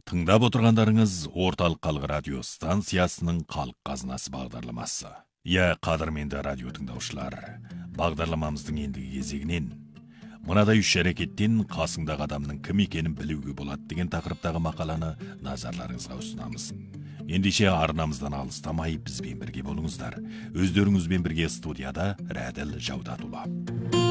Тыңдап отырғандарыңыз орталық халық радио станциясының халық қазынасы бағдарламасы. Қадірменді радио тыңдаушылар, бағдарламамыздың ендігі кезегінен мынадай 3 әрекеттен қасыңдағы адамның кім екенін білуге болады деген тақырыптағы мақаланы назарларыңызға ұсынамыз. Ендеше арнамыздан алыстамай бізбен бірге болыңыздар. Өздеріңізбен бірге студияда Рәділ Жаудатұлы.